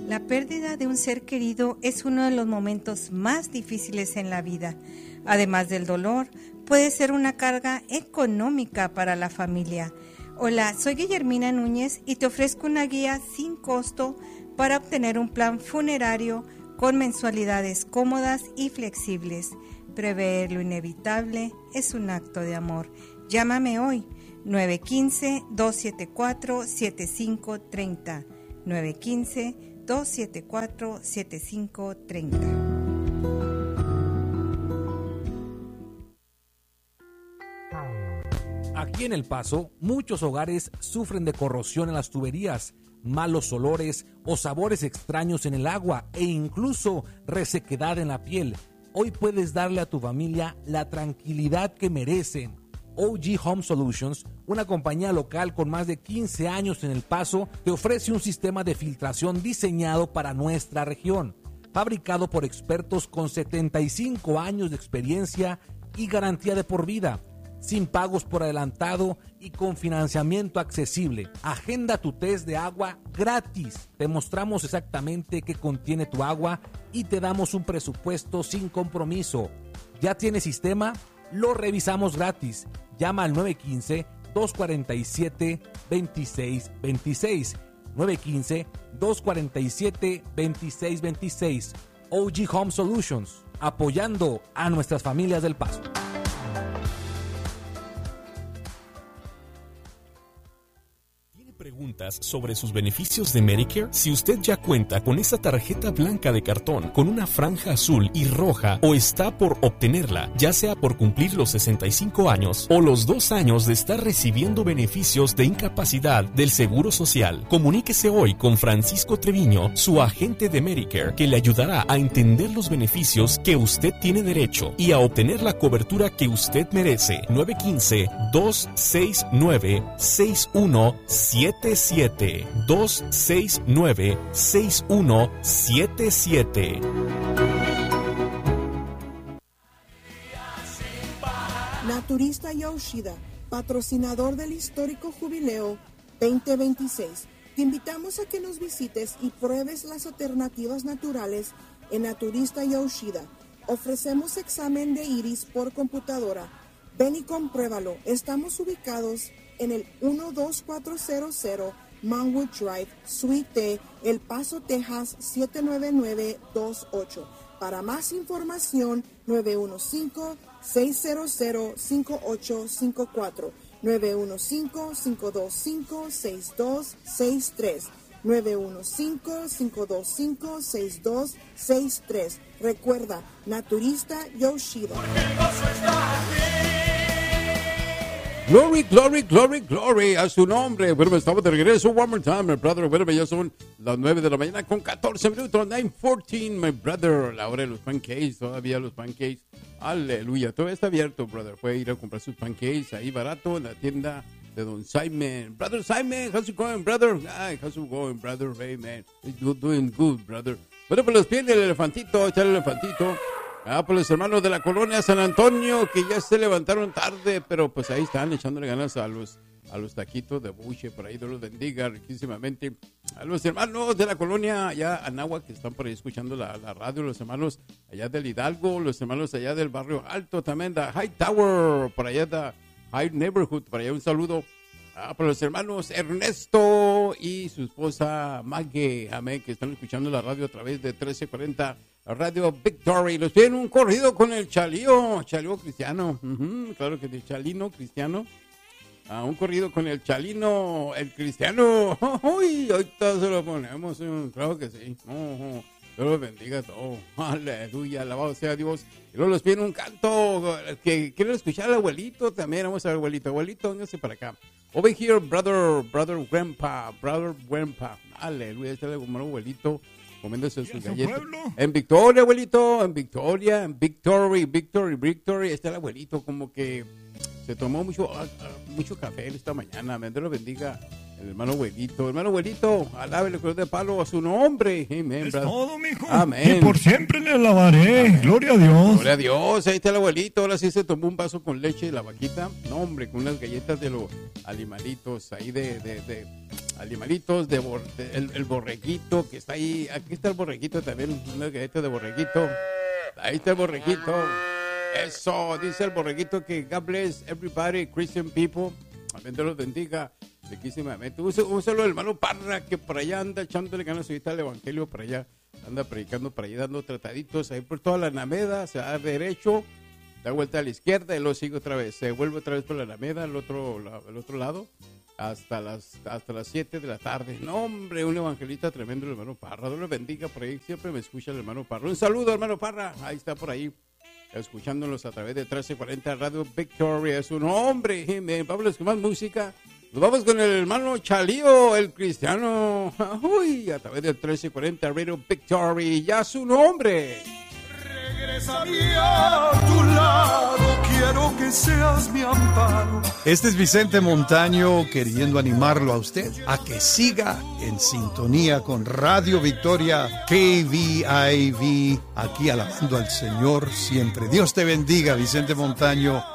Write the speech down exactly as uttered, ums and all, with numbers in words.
La pérdida de un ser querido es uno de los momentos más difíciles en la vida. Además del dolor, puede ser una carga económica para la familia. Hola, soy Guillermina Núñez y te ofrezco una guía sin costo para obtener un plan funerario con mensualidades cómodas y flexibles. Prever lo inevitable es un acto de amor. Llámame hoy, nueve uno cinco, dos siete cuatro, siete cinco tres cero, nueve uno cinco, dos siete cuatro, siete cinco tres cero. Aquí en El Paso, muchos hogares sufren de corrosión en las tuberías, malos olores o sabores extraños en el agua e incluso resequedad en la piel. Hoy puedes darle a tu familia la tranquilidad que merecen. O G Home Solutions, una compañía local con más de quince años en El Paso, te ofrece un sistema de filtración diseñado para nuestra región, fabricado por expertos con setenta y cinco años de experiencia y garantía de por vida, sin pagos por adelantado y con financiamiento accesible. Agenda tu test de agua gratis. Te mostramos exactamente qué contiene tu agua y te damos un presupuesto sin compromiso. ¿Ya tienes sistema? Lo revisamos gratis. Llama al nueve uno cinco, dos cuatro siete, dos seis dos seis. nueve uno cinco, dos cuatro siete, dos seis dos seis. O G Home Solutions, apoyando a nuestras familias del Paso. ¿Preguntas sobre sus beneficios de Medicare? Si usted ya cuenta con esa tarjeta blanca de cartón con una franja azul y roja o está por obtenerla, ya sea por cumplir los sesenta y cinco años o los dos años de estar recibiendo beneficios de incapacidad del Seguro Social, comuníquese hoy con Francisco Treviño, su agente de Medicare, que le ayudará a entender los beneficios que usted tiene derecho y a obtener la cobertura que usted merece. nueve uno cinco, dos seis nueve, seis uno siete siete, dos seis nueve, seis uno siete siete. Naturista Yoshida, patrocinador del histórico Jubileo veinte veintiséis. Te invitamos a que nos visites y pruebes las alternativas naturales en Naturista Yoshida. Ofrecemos examen de iris por computadora. Ven y compruébalo. Estamos ubicados en el uno dos cuatro cero cero Manwood Drive, Suite D, El Paso, Texas siete nueve nueve dos ocho. Para más información, nueve uno cinco, seis cero cero, cinco ocho cinco cuatro, nueve uno cinco, cinco dos cinco, seis dos seis tres, nueve uno cinco, cinco dos cinco, seis dos seis tres. Recuerda, Naturista Yoshida. Glory, glory, glory, glory a su nombre. Bueno, estamos de regreso. One more time, my brother. Bueno, ya son las nueve de la mañana con catorce minutos. nueve catorce, my brother. La hora de los pancakes, todavía los pancakes. Aleluya, todo está abierto, brother. Puede ir a comprar sus pancakes ahí barato en la tienda de Don Simon. Brother Simon, how's it going, brother? Hi, how's it going, brother? Hey, man. You're doing good, brother. Bueno, pues los pies del elefantito, echar el elefantito. Ah, pues los hermanos de la colonia San Antonio, que ya se levantaron tarde, pero pues ahí están echándole ganas a los a los taquitos de buche, por ahí Dios los bendiga riquísimamente. A los hermanos de la colonia allá Anáhuac, que están por ahí escuchando la, la radio, los hermanos allá del Hidalgo, los hermanos allá del barrio Alto también, de High Tower, por allá de High Neighborhood, por allá un saludo. Ah, para los hermanos Ernesto y su esposa Maggie, amén, que están escuchando la radio a través de trece cuarenta Radio Victory. Los tienen un corrido con el Chalío, Chalío Cristiano, uh-huh, claro que de Chalino Cristiano. Ah, un corrido con el Chalino, el Cristiano. Uy, ahorita se lo ponemos, claro que sí. Uh-huh. Dios los bendiga a todos. Aleluya, alabado sea Dios. Y luego los piden un canto que quiero escuchar al abuelito también. Vamos a ver, abuelito. Abuelito, véngase para acá. Over here, brother, brother, grandpa, brother, grandpa. Aleluya, está como un abuelito comiéndose sus galletas. En Victoria, abuelito, en Victoria, en Victory, Victory, Victory. Está el abuelito como que se tomó mucho, uh, mucho café esta mañana. Dios lo bendiga. el hermano abuelito. Hermano abuelito, alábele con de palo a su nombre. Amén, Es brother. todo, mijo. Amén. Y por siempre le alabaré. Gloria a Dios. Gloria a Dios, ahí está el abuelito. Ahora sí se tomó un vaso con leche de la vaquita. No, hombre, con unas galletas de los animalitos ahí de, de, de animalitos, de, bor, de el, el borreguito que está ahí. Aquí está el borreguito también, unas galletas de borreguito. Ahí está el borreguito. Eso, dice el borreguito que God bless everybody, Christian people. Amén, Dios los bendiga. Riquísimamente. Un, un saludo al hermano Parra, que por allá anda echándole ganas ahorita al evangelio, por allá anda predicando, por allá dando trataditos ahí por toda la Alameda, se da derecho, da vuelta a la izquierda y luego sigue otra vez, se vuelve otra vez por la Alameda, al otro, la, el otro lado, hasta las hasta las siete de la tarde. No, hombre, un evangelista tremendo el hermano Parra. Dios lo bendiga, por ahí siempre me escucha el hermano Parra. Un saludo, hermano Parra, ahí está por ahí, escuchándonos a través de trece cuarenta Radio Victoria. Es un hombre, vamos con más música. Nos vamos con el hermano Chalío, el cristiano. Uy, a través del trece cuarenta Radio Victory, ya su nombre. Regresaré a tu lado, quiero que seas mi amparo. Este es Vicente Montaño queriendo animarlo a usted a que siga en sintonía con Radio Victoria K V I V, aquí alabando al Señor siempre. Dios te bendiga, Vicente Montaño.